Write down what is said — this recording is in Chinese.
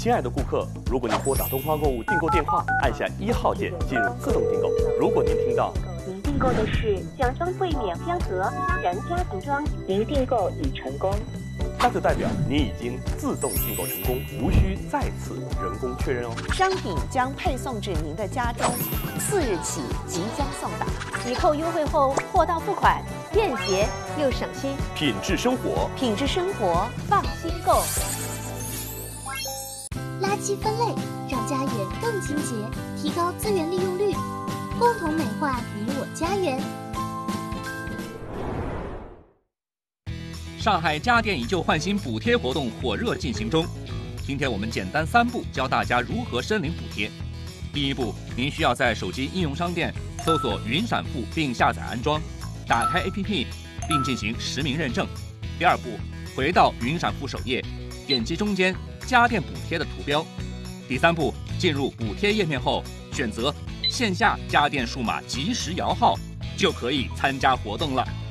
亲爱的顾客，如果您拨打东方购物订购电话，按下1号键进入自动订购。如果您听到您订购的是江双汇免标盒全家瓶装，您订购已成功， 那就代表您已经自动订购成功，无需再次人工确认哦。 商品将配送至您的家中，4日起即将送达。 抵扣优惠后，货到付款，便捷又省心。 品质生活， 品质生活，放心购。 垃圾分类让家园更清洁，提高资源利用率，共同美化你我家园。 上海家电以旧换新补贴活动火热进行中。今天我们简单3步教大家如何申领补贴。第1步，您需要在手机应用商店搜索云闪付并下载安装，打开 APP 并进行实名认证。第2步，回到云闪付首页，点击中间家电补贴的图标。第3步，进入补贴页面后，选择线下家电数码即时摇号，就可以参加活动了。